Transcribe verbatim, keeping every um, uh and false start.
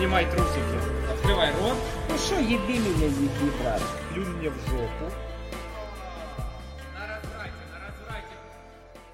Снимай трусики. Открывай рот. Ну что, еби меня, еби, брат. Плюнь мне в жопу.